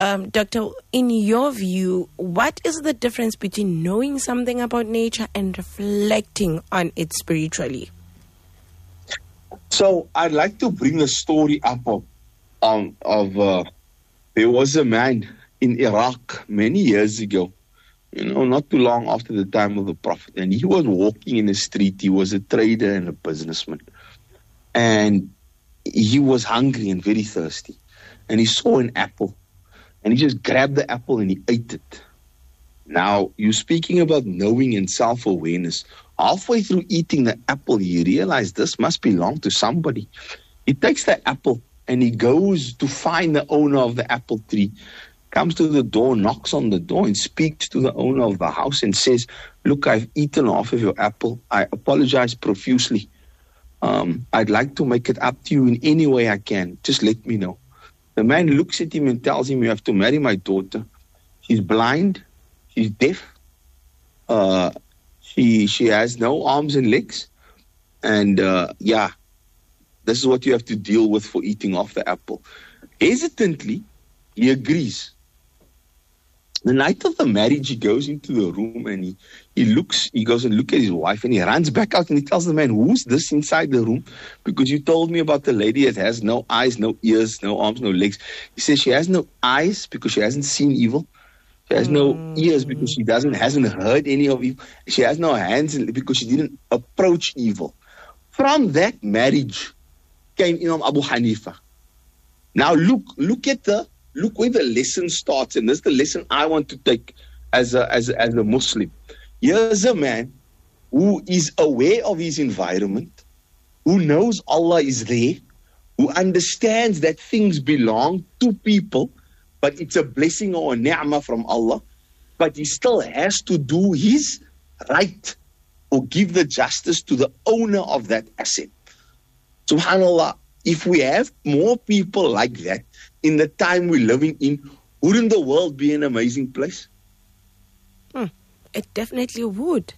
Doctor, in your view, what is the difference between knowing something about nature and reflecting on it spiritually? So I'd like to bring a story up of there was a man in Iraq many years ago, not too long after the time of the Prophet, and he was walking in the street. He was a trader and a businessman, and he was hungry and very thirsty, and he saw an apple, and he just grabbed the apple and he ate it. Now, you're speaking about knowing and self-awareness. Halfway through eating the apple, he realized this must belong to somebody. He takes the apple and he goes to find the owner of the apple tree, comes to the door, knocks on the door and speaks to the owner of the house and says, "Look, I've eaten half of your apple. I apologize profusely. I'd like to make it up to you in any way I can. Just let me know." The man looks at him and tells him, "You have to marry my daughter. She's blind. She's deaf. She has no arms and legs. And this is what you have to deal with for eating off the apple." Hesitantly, he agrees. The night of the marriage, he goes into the room and he goes and looks at his wife and he runs back out and he tells the man, "Who's this inside the room? Because you told me about the lady that has no eyes, no ears, no arms, no legs." He says she has no eyes because she hasn't seen evil. She has no ears because she hasn't heard any of evil. She has no hands because she didn't approach evil. From that marriage came Imam Abu Hanifa. Now look where the lesson starts, and this is the lesson I want to take as a Muslim. Here's a man who is aware of his environment, who knows Allah is there, who understands that things belong to people, but it's a blessing or a ni'mah from Allah, but he still has to do his right or give the justice to the owner of that asset. SubhanAllah, if we have more people like that in the time we're living in, wouldn't the world be an amazing place? It definitely would.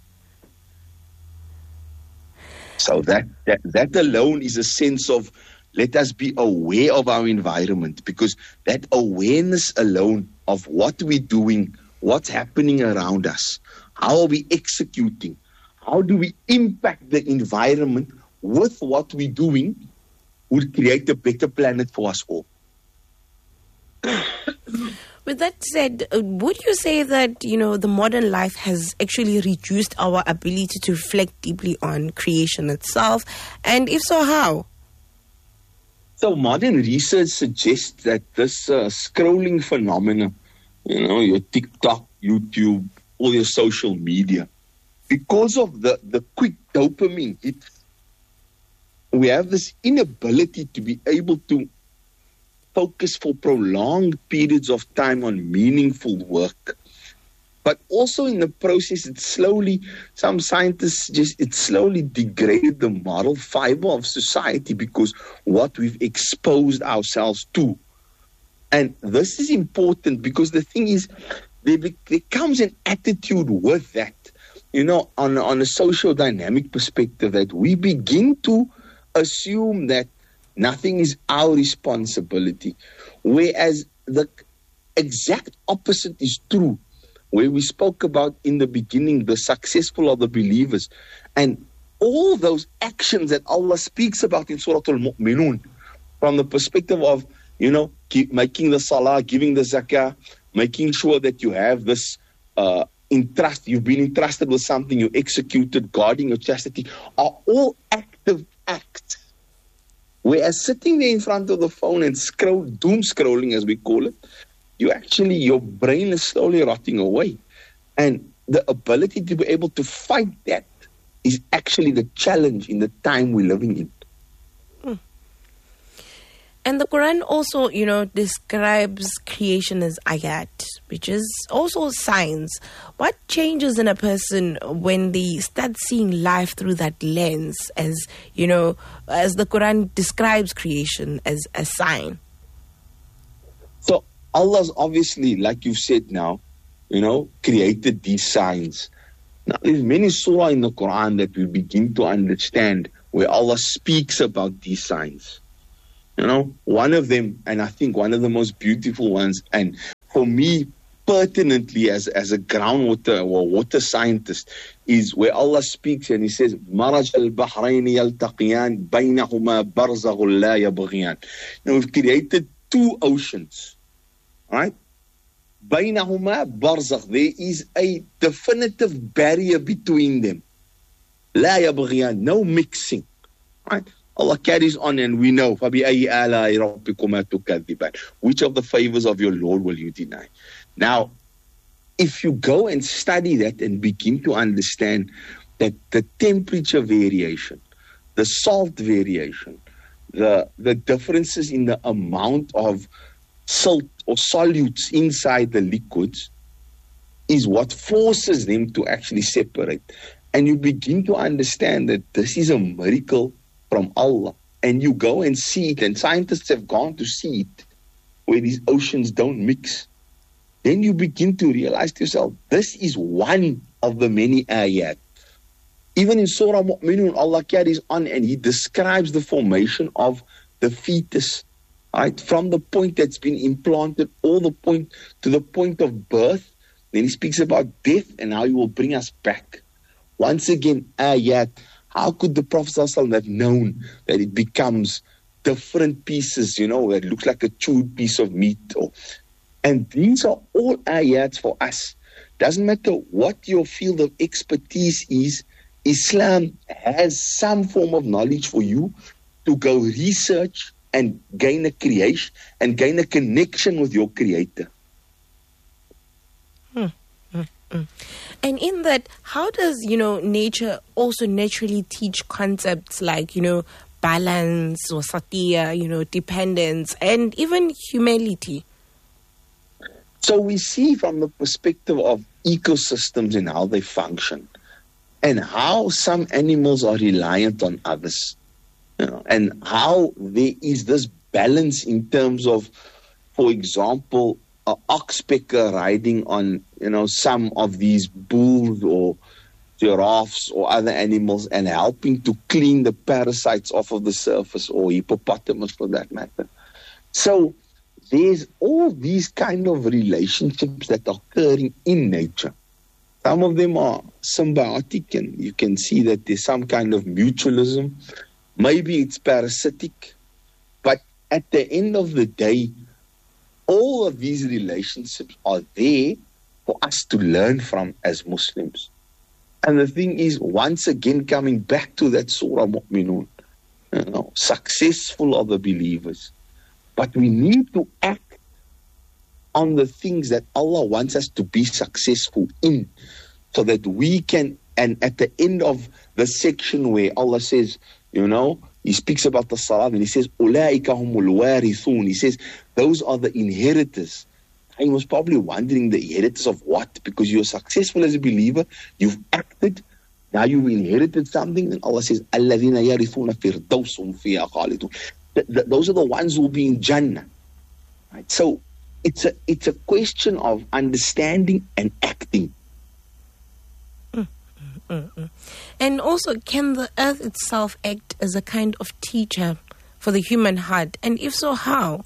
So that alone is a sense of, let us be aware of our environment, because that awareness alone of what we're doing, what's happening around us, how are we executing, how do we impact the environment with what we're doing, would create a better planet for us all. With that said, would you say that, the modern life has actually reduced our ability to reflect deeply on creation itself? And if so, how? So modern research suggests that this scrolling phenomenon, your TikTok, YouTube, all your social media, because of the quick dopamine hits, we have this inability to be able to focus for prolonged periods of time on meaningful work. But also in the process, some scientists slowly degraded the moral fiber of society because what we've exposed ourselves to. And this is important because the thing is, there comes an attitude with that, on a social dynamic perspective, that we begin to assume that nothing is our responsibility, whereas the exact opposite is true, where we spoke about in the beginning, the successful are the believers, and all those actions that Allah speaks about in Surah Al-Mu'minun, from the perspective of, making the salah, giving the zakah, making sure that you have this you've been entrusted with something, you executed, guarding your chastity, are all active acts. Whereas sitting there in front of the phone and doom scrolling, as we call it, your brain is slowly rotting away. And the ability to be able to fight that is actually the challenge in the time we're living in. And the Quran also, describes creation as ayat, which is also signs. What changes in a person when they start seeing life through that lens, as the Quran describes creation as a sign? So Allah's obviously, like you've said now, created these signs. Now, there's many surah in the Quran that we begin to understand where Allah speaks about these signs. One of them, and I think one of the most beautiful ones, and for me, pertinently as a groundwater or water scientist, is where Allah speaks and He says, "Maraj al-Bahrain yaltaqiyan baynahuma barzaghun la yabghiyan." We've created two oceans, right? Baynahuma barzakh. There is a definitive barrier between them. La yabghiyan, no mixing, right? Allah carries on, and we know, فَبِأَيِّ آلَاءِ رَبِّكُمَا تُكَذِّبَانِ, which of the favors of your Lord will you deny? Now, if you go and study that and begin to understand that the temperature variation, the salt variation, the differences in the amount of salt or solutes inside the liquids is what forces them to actually separate. And you begin to understand that this is a miracle from Allah. And you go and see it, and scientists have gone to see it, where these oceans don't mix. Then you begin to realize to yourself, this is one of the many ayat. Even in Surah Mu'minun, Allah carries on and He describes the formation of the fetus, right? From the point that's been implanted all the point to the point of birth. Then He speaks about death and how He will bring us back. Once again, ayat. How could the Prophet ﷺ have known that it becomes different pieces, that looks like a chewed piece of meat? And these are all ayats for us. Doesn't matter what your field of expertise is, Islam has some form of knowledge for you to go research and gain a creation and gain a connection with your Creator. And in that, how does, nature also naturally teach concepts like, balance or satya, dependence, and even humility? So we see from the perspective of ecosystems and how they function, and how some animals are reliant on others, and how there is this balance in terms of, for example, an oxpecker riding on, some of these bulls or giraffes or other animals and helping to clean the parasites off of the surface, or hippopotamus for that matter. So there's all these kind of relationships that are occurring in nature. Some of them are symbiotic, and you can see that there's some kind of mutualism. Maybe it's parasitic, but at the end of the day, all of these relationships are there for us to learn from as Muslims. And the thing is, once again, coming back to that Surah Mu'minun, successful are the believers. But we need to act on the things that Allah wants us to be successful in, so that we can, and at the end of the section where Allah says, He speaks about the salat, and He says, أُولَٰئِكَ هُمُ الْوَارِثُونَ. He says, those are the inheritors. I was probably wondering, the inheritors of what? Because you're successful as a believer, you've acted, now you've inherited something, and Allah says, الَّذِينَ يَرِثُونَ فِرْدَوْسٌ فِيهَا خَالِدُونَ. Those are the ones who will be in Jannah. Right? So it's a question of understanding and acting. And also, can the earth itself act as a kind of teacher for the human heart? And if so, how?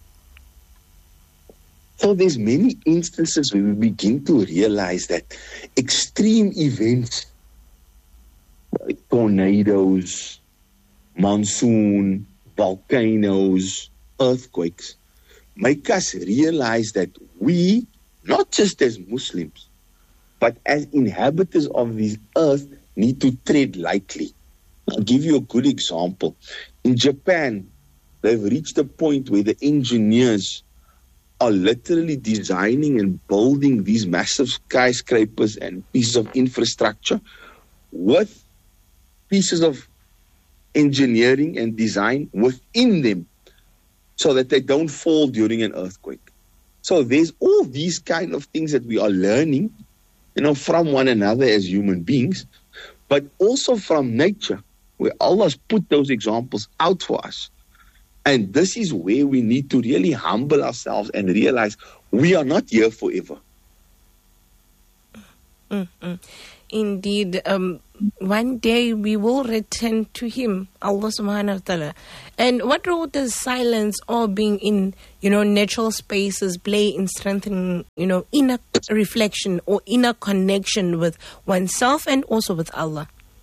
So there's many instances where we begin to realize that extreme events, like tornadoes, monsoon, volcanoes, earthquakes, make us realize that we, not just as Muslims, but as inhabitants of this earth, need to tread lightly. I'll give you a good example. In Japan, they've reached a point where the engineers are literally designing and building these massive skyscrapers and pieces of infrastructure with pieces of engineering and design within them, so that they don't fall during an earthquake. So there's all these kind of things that we are learning, from one another as human beings, but also from nature, where Allah's put those examples out for us. And this is where we need to really humble ourselves and realize we are not here forever. Indeed. One day we will return to Him, Allah subhanahu wa ta'ala. And what role does silence or being in, natural spaces play in strengthening, inner reflection or inner connection with oneself and also with Allah?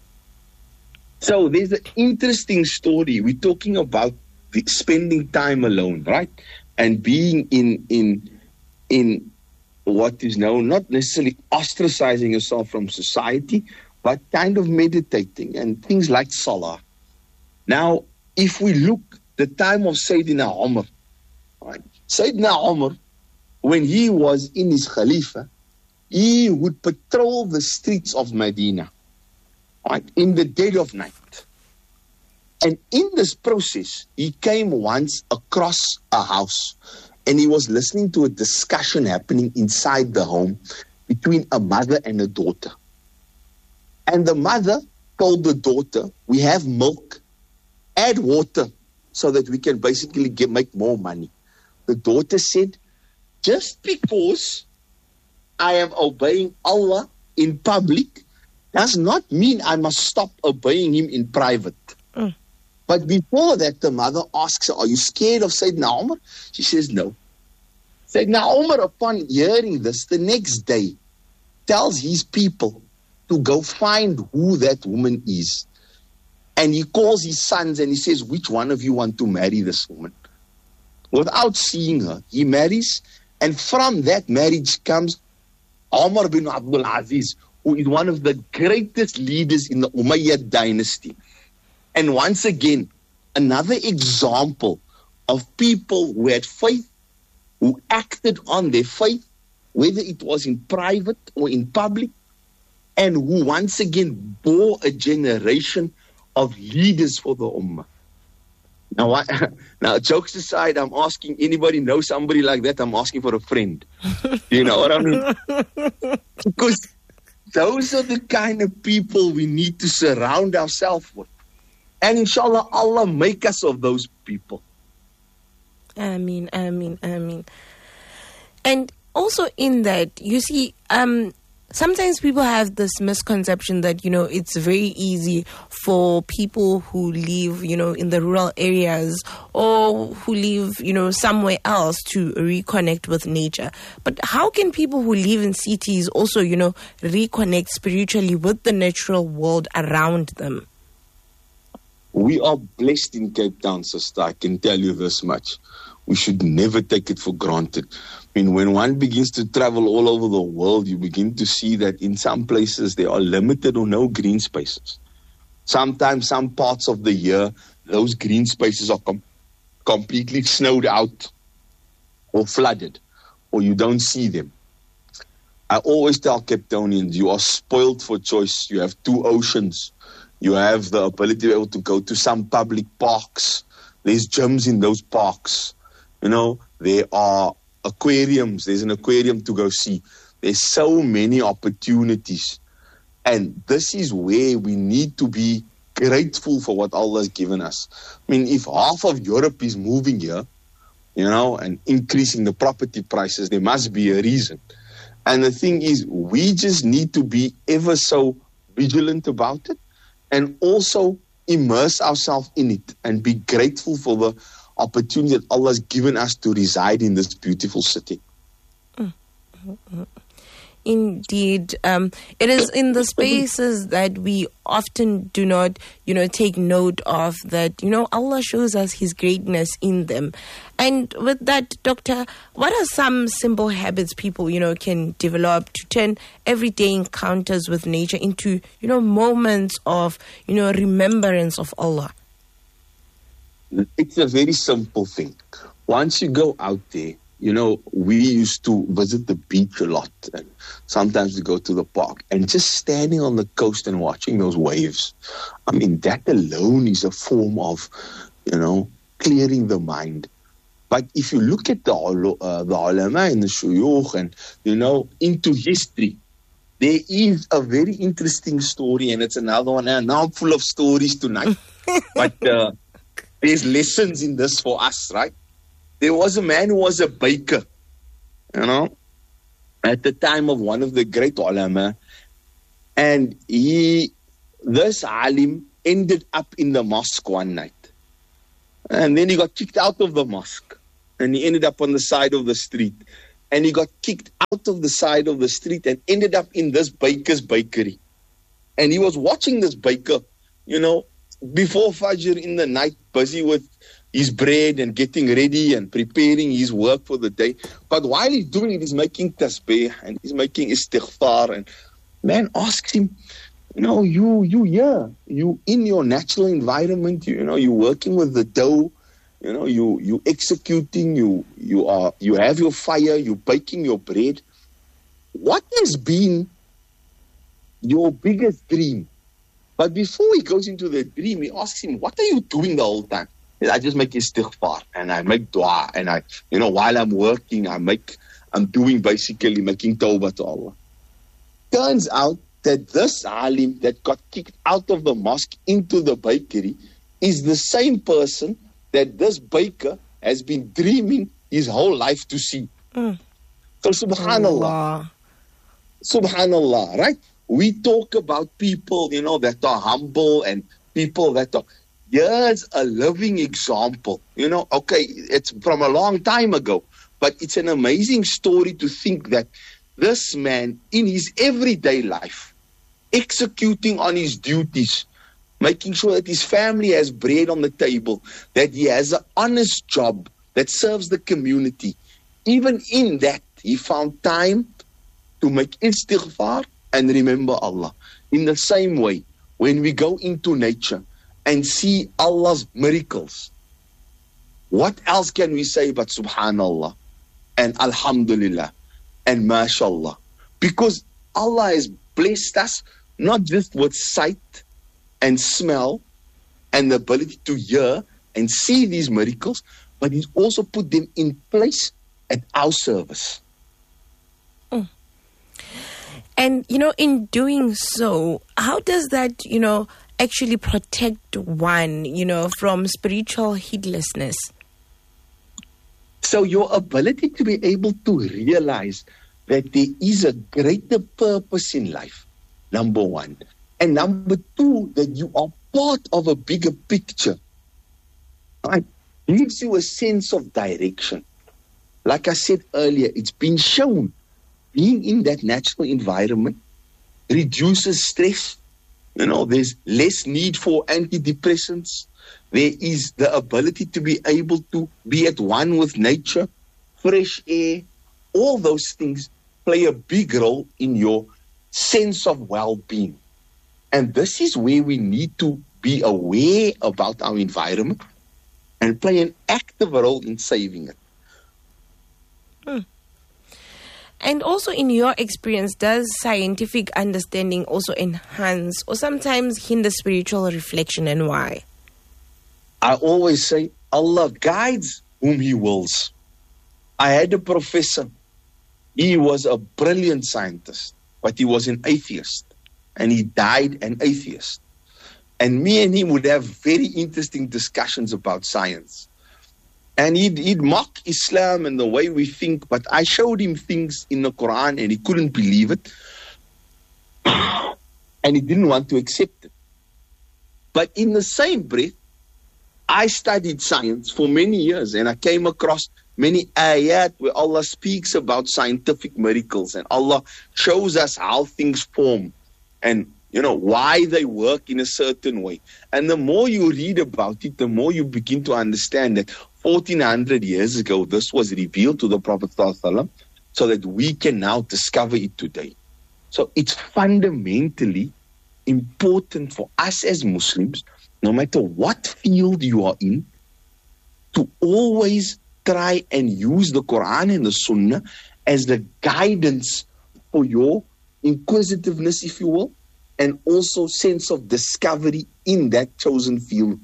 So there's an interesting story. We're talking about spending time alone, right? And being in what is known, not necessarily ostracizing yourself from society, but kind of meditating and things like salah. Now, if we look the time of Sayyidina Umar, right? Sayyidina Umar, when he was in his Khalifa, he would patrol the streets of Medina, right, in the dead of night. And in this process, he came once across a house and he was listening to a discussion happening inside the home between a mother and a daughter. And the mother told the daughter, we have milk, add water so that we can basically make more money. The daughter said, just because I am obeying Allah in public does not mean I must stop obeying Him in private. But before that, the mother asks her, are you scared of Sayyidina Umar? She says, no. Sayyidina Umar, upon hearing this, the next day, tells his people to go find who that woman is. And he calls his sons and he says, which one of you want to marry this woman? Without seeing her, he marries. And from that marriage comes Umar bin Abdul Aziz, who is one of the greatest leaders in the Umayyad dynasty. And once again, another example of people who had faith, who acted on their faith, whether it was in private or in public, and who once again bore a generation of leaders for the Ummah. Now, jokes aside, I'm asking, anybody know somebody like that? I'm asking for a friend. You know what I mean? Because those are the kind of people we need to surround ourselves with. And inshallah, Allah make us of those people. Ameen, ameen, ameen. And also in that, you see, sometimes people have this misconception that, it's very easy for people who live, in the rural areas or who live, somewhere else to reconnect with nature. But how can people who live in cities also, reconnect spiritually with the natural world around them? We are blessed in Cape Town, sister. I can tell you this much. We should never take it for granted. I mean, when one begins to travel all over the world, you begin to see that in some places there are limited or no green spaces. Sometimes, some parts of the year, those green spaces are completely snowed out or flooded, or you don't see them. I always tell Cape Townians, you are spoiled for choice. You have two oceans. You have the ability to be able to go to some public parks. There's gyms in those parks. There are aquariums. There's an aquarium to go see. There's so many opportunities. And this is where we need to be grateful for what Allah has given us. I mean, if half of Europe is moving here, and increasing the property prices, there must be a reason. And the thing is, we just need to be ever so vigilant about it and also immerse ourselves in it and be grateful for the opportunity that Allah has given us to reside in this beautiful city. Indeed. It is in the spaces that we often do not, take note of that, Allah shows us His greatness in them. And with that, Doctor, what are some simple habits people, can develop to turn everyday encounters with nature into, moments of, remembrance of Allah? It's a very simple thing. Once you go out there, we used to visit the beach a lot, and sometimes we go to the park, and just standing on the coast and watching those waves. I mean, that alone is a form of, clearing the mind. But if you look at the ulama and the shuyukh and, into history, there is a very interesting story, and it's another one. And now I'm full of stories tonight. But there's lessons in this for us, right? There was a man who was a baker, at the time of one of the great ulama. And this alim ended up in the mosque one night. And then he got kicked out of the mosque. And he ended up on the side of the street. And he got kicked out of the side of the street and ended up in this baker's bakery. And he was watching this baker, before Fajr in the night, busy with his bread and getting ready and preparing his work for the day. But while he's doing it, he's making tasbih and he's making istighfar. And man asks him, you here, you in your natural environment, you're working with the dough, you executing, you have your fire, you baking your bread. What has been your biggest dream? But before he goes into the dream, he asks him, what are you doing the whole time? I just make istighfar and I make dua and I, while I'm working, I'm basically making tawbah to Allah. Turns out that this alim that got kicked out of the mosque into the bakery is the same person that this baker has been dreaming his whole life to see. So subhanallah. Subhanallah, right? We talk about people, that are humble and people that are... Here's a living example. Okay, it's from a long time ago, but it's an amazing story to think that this man, in his everyday life, executing on his duties, making sure that his family has bread on the table, that he has an honest job that serves the community. Even in that, he found time to make istighfar and remember Allah. In the same way, when we go into nature and see Allah's miracles, what else can we say but subhanallah and alhamdulillah and mashallah? Because Allah has blessed us not just with sight and smell and the ability to hear and see these miracles, but He's also put them in place at our service. And, in doing so, how does that, actually protect one, from spiritual heedlessness? So your ability to be able to realize that there is a greater purpose in life, number one. And number two, that you are part of a bigger picture, right? Gives you a sense of direction. Like I said earlier, it's been shown being in that natural environment reduces stress. There's less need for antidepressants. There is the ability to be able to be at one with nature, fresh air. All those things play a big role in your sense of well-being. And this is where we need to be aware about our environment and play an active role in saving it. And also, in your experience, does scientific understanding also enhance or sometimes hinder spiritual reflection, and why? I always say Allah guides whom He wills. I had a professor. He was a brilliant scientist, but he was an atheist. And he died an atheist. And me and him would have very interesting discussions about science. And he'd mock Islam and the way we think, but I showed him things in the Quran and he couldn't believe it. And he didn't want to accept it. But in the same breath, I studied science for many years and I came across many ayat where Allah speaks about scientific miracles and Allah shows us how things form and why they work in a certain way. And the more you read about it, the more you begin to understand that 1400 years ago, this was revealed to the Prophet ﷺ so that we can now discover it today. So it's fundamentally important for us as Muslims, no matter what field you are in, to always try and use the Quran and the Sunnah as the guidance for your inquisitiveness, if you will, and also sense of discovery in that chosen field.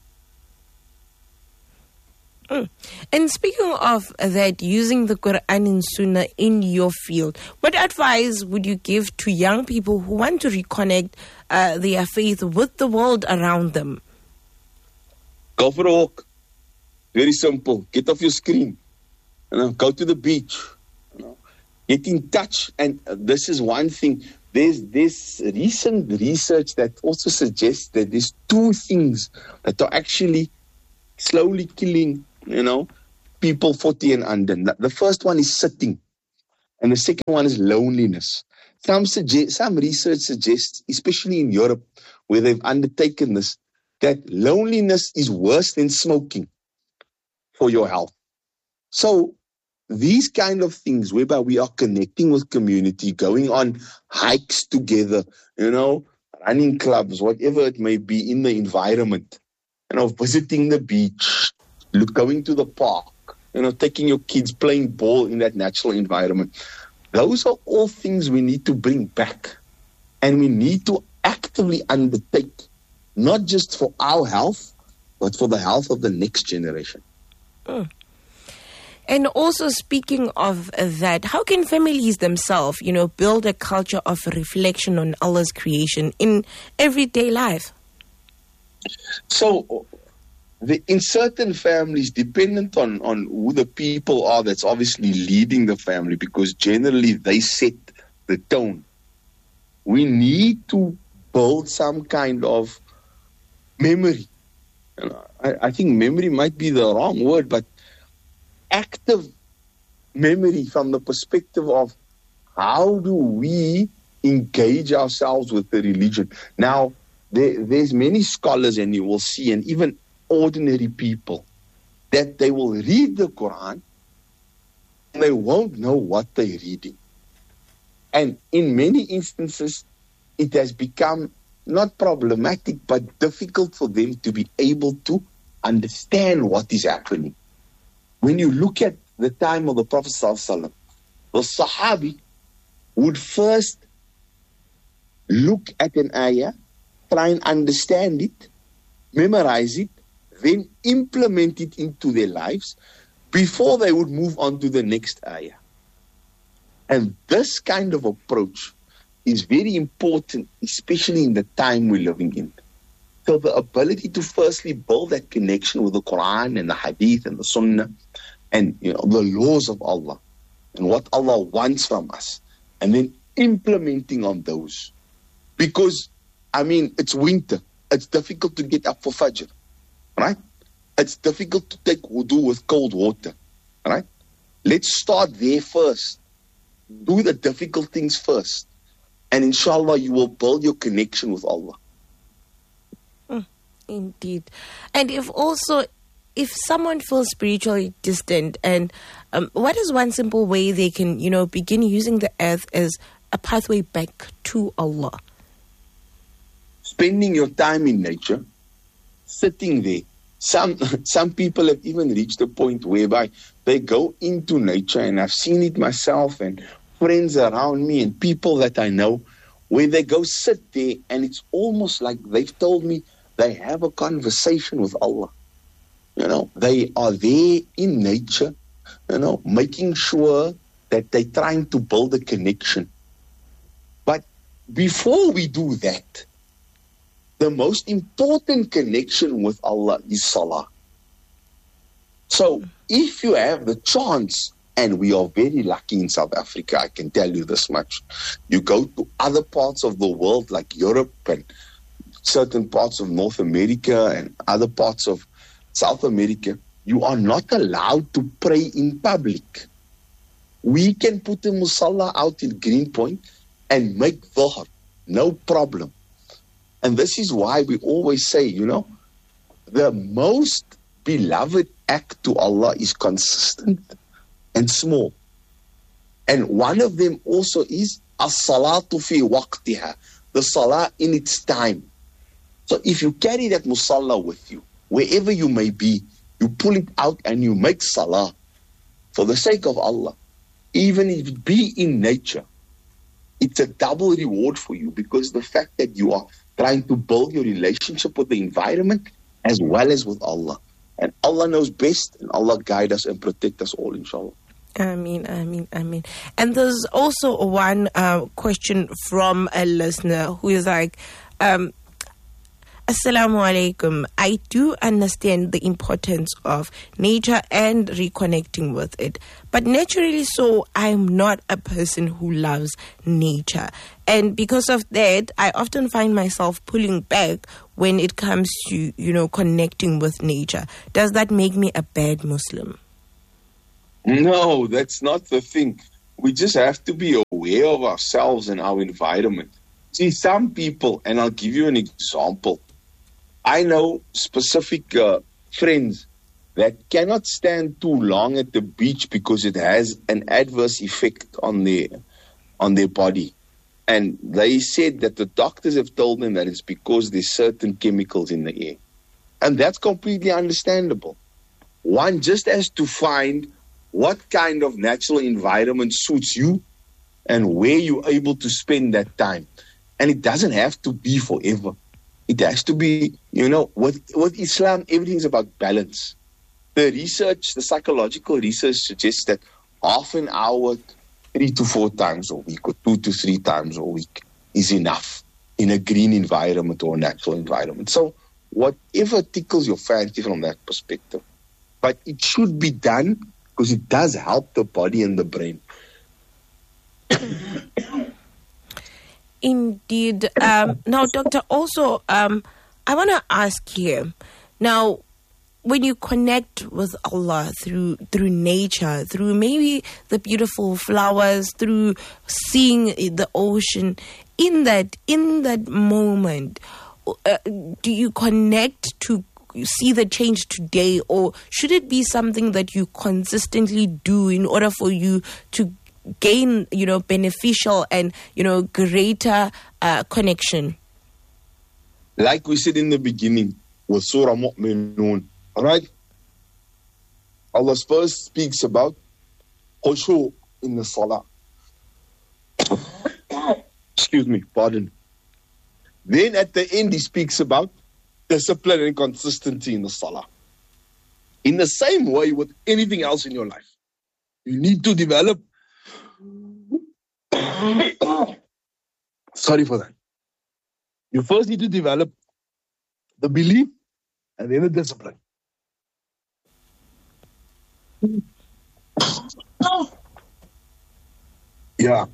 And speaking of that, using the Quran and Sunnah in your field, what advice would you give to young people who want to reconnect their faith with the world around them? Go for a walk. Very simple. Get off your screen. Go to the beach. Get in touch. And this is one thing. there's this recent research that also suggests that there's two things that are actually slowly killing, people 40 and under. The first one is sitting, and the second one is loneliness. Some research suggests, especially in Europe, where they've undertaken this, that loneliness is worse than smoking for your health. So these kind of things whereby we are connecting with community, going on hikes together, running clubs, whatever it may be in the environment, visiting the beach, going to the park, taking your kids playing ball in that natural environment. Those are all things we need to bring back, and we need to actively undertake, not just for our health, but for the health of the next generation. And also, speaking of that, how can families themselves, build a culture of reflection on Allah's creation in everyday life? So, in certain families, dependent on who the people are that's obviously leading the family, because generally they set the tone. We need to build some kind of memory. I think memory might be the wrong word, but active memory from the perspective of how do we engage ourselves with the religion. Now, there's many scholars, and you will see, and even ordinary people, that they will read the Quran and they won't know what they're reading. And in many instances, it has become not problematic, but difficult for them to be able to understand what is happening. When you look at the time of the Prophet ﷺ, the Sahabi would first look at an ayah, try and understand it, memorize it, then implement it into their lives before they would move on to the next ayah. And this kind of approach is very important, especially in the time we're living in. So the ability to firstly build that connection with the Quran and the Hadith and the Sunnah and the laws of Allah and what Allah wants from us, and then implementing on those. Because, it's winter. It's difficult to get up for Fajr, right? It's difficult to take wudu with cold water, right? Let's start there first. Do the difficult things first. And inshallah, you will build your connection with Allah. Indeed. And if someone feels spiritually distant, and what is one simple way they can, begin using the earth as a pathway back to Allah? Spending your time in nature, sitting there. Some people have even reached a point whereby they go into nature, and I've seen it myself and friends around me and people that I know, where they go sit there, and it's almost like they've told me they have a conversation with Allah. They are there in nature, making sure that they're trying to build a connection. But before we do that, the most important connection with Allah is salah. So if you have the chance, and we are very lucky in South Africa, I can tell you this much. You go to other parts of the world like Europe and certain parts of North America and other parts of South America, you are not allowed to pray in public. We can put a musalla out in Greenpoint and make dhuhr, no problem. And this is why we always say, the most beloved act to Allah is consistent and small. And one of them also is as-salatu fi waqtiha, the salah in its time. So if you carry that musalla with you, wherever you may be, you pull it out and you make salah for the sake of Allah, even if it be in nature, it's a double reward for you, because the fact that you are trying to build your relationship with the environment as well as with Allah. And Allah knows best, and Allah guide us and protect us all, inshallah. Ameen, ameen, ameen. And there's also one question from a listener who is like, Assalamu alaikum. I do understand the importance of nature and reconnecting with it. But naturally so, I'm not a person who loves nature. And because of that, I often find myself pulling back when it comes to, connecting with nature. Does that make me a bad Muslim? No, that's not the thing. We just have to be aware of ourselves and our environment. See, some people, and I'll give you an example. I know specific friends that cannot stand too long at the beach because it has an adverse effect on their body. And they said that the doctors have told them that it's because there's certain chemicals in the air. And that's completely understandable. One just has to find what kind of natural environment suits you and where you're able to spend that time. And it doesn't have to be forever. It has to be, with Islam, everything's about balance. The psychological research suggests that half an hour, 3 to 4 times a week or 2 to 3 times a week is enough in a green environment or a natural environment. So whatever tickles your fancy from that perspective. But it should be done because it does help the body and the brain. Indeed. Now, Doctor, also, I want to ask here. Now, when you connect with Allah through nature, through maybe the beautiful flowers, through seeing the ocean, in that moment, do you connect to see the change today, or should it be something that you consistently do in order for you to gain, beneficial and, greater connection? Like we said in the beginning with Surah Mu'minun, all right? Allah first speaks about khushu in the salah. Excuse me, pardon. Then at the end, he speaks about discipline and consistency in the salah. In the same way with anything else in your life, you need to develop. Sorry for that. You first need to develop the belief and then the discipline. Yeah.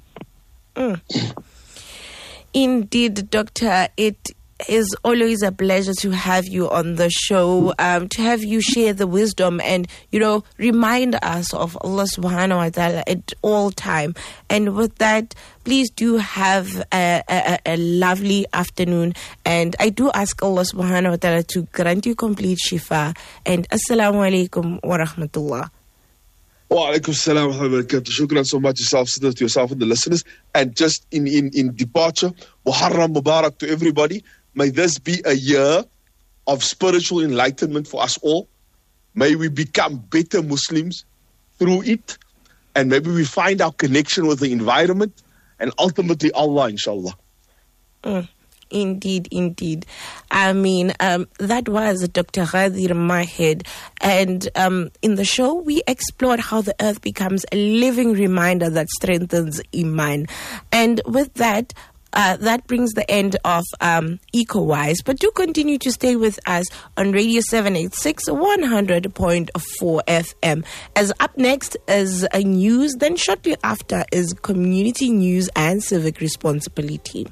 Indeed, Doctor, it is always a pleasure to have you on the show, to have you share the wisdom and, remind us of Allah subhanahu wa ta'ala at all time. And with that, please do have a lovely afternoon. And I do ask Allah subhanahu wa ta'ala to grant you complete shifa. And assalamu alaikum wa rahmatullah. Wa alaikum assalam wa rahmatullahi wa barakatuh. Shukran so much to yourself and the listeners. And just in departure, Muharram Mubarak to everybody. May this be a year of spiritual enlightenment for us all. May we become better Muslims through it. And maybe we find our connection with the environment and ultimately Allah, inshallah. Indeed. I mean, that was Dr. Ghadir Mahed. And in the show, we explored how the earth becomes a living reminder that strengthens Iman. And with that, that brings the end of EcoWise. But do continue to stay with us on Radio 786 100.4 FM. As up next is a news, then shortly after is community news and civic responsibility.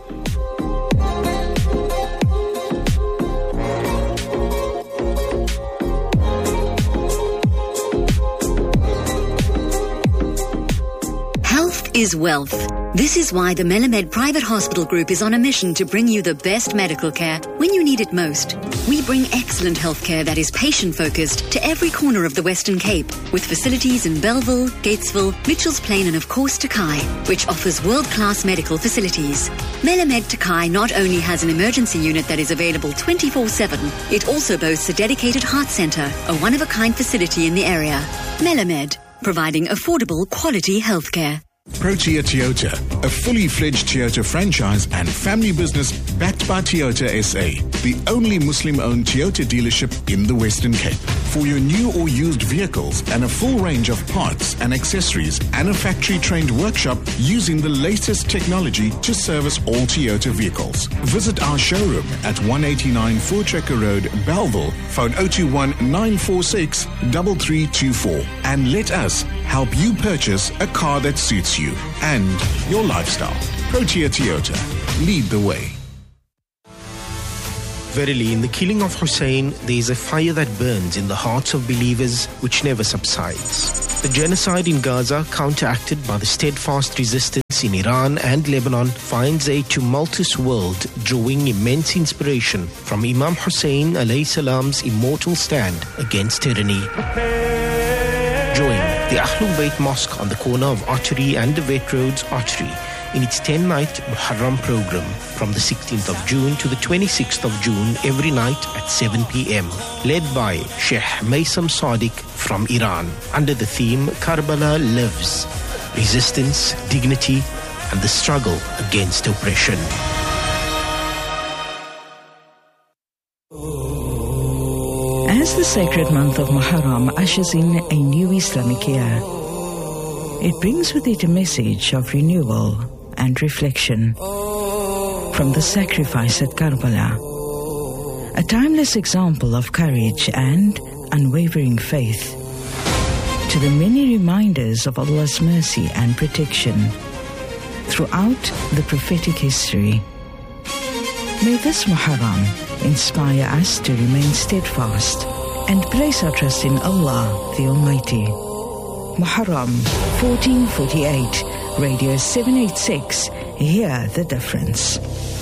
Health is wealth. This is why the Melamed Private Hospital Group is on a mission to bring you the best medical care when you need it most. We bring excellent healthcare that is patient-focused to every corner of the Western Cape, with facilities in Bellville, Gatesville, Mitchells Plain and of course Takai, which offers world-class medical facilities. Melamed Takai not only has an emergency unit that is available 24/7, it also boasts a dedicated heart centre, a one-of-a-kind facility in the area. Melamed, providing affordable, quality healthcare. Protea Toyota, a fully fledged Toyota franchise and family business backed by Toyota SA, the only Muslim-owned Toyota dealership in the Western Cape. For your new or used vehicles and a full range of parts and accessories and a factory-trained workshop using the latest technology to service all Toyota vehicles. Visit our showroom at 189 Voortrekker Road, Bellville, phone 021-946-3324, and let us help you purchase a car that suits you and your lifestyle. Protea Toyota, lead the way. Verily, in the killing of Hussein, there is a fire that burns in the hearts of believers which never subsides. The genocide in Gaza, counteracted by the steadfast resistance in Iran and Lebanon, finds a tumultuous world drawing immense inspiration from Imam Hussein alayhi salam's immortal stand against tyranny. Join the Ahlul Bayt Mosque on the corner of Archery and the Vet Roads Archery in its 10-night Muharram program from the 16th of June to the 26th of June every night at 7 p.m. Led by Sheikh Maysam Sadiq from Iran under the theme Karbala Lives, Resistance, Dignity and the Struggle Against Oppression. As the sacred month of Muharram ushers in a new Islamic year, it brings with it a message of renewal and reflection. From the sacrifice at Karbala, a timeless example of courage and unwavering faith, to the many reminders of Allah's mercy and protection throughout the prophetic history. May this Muharram inspire us to remain steadfast and place our trust in Allah the Almighty. Muharram 1448, Radio 786, hear the difference.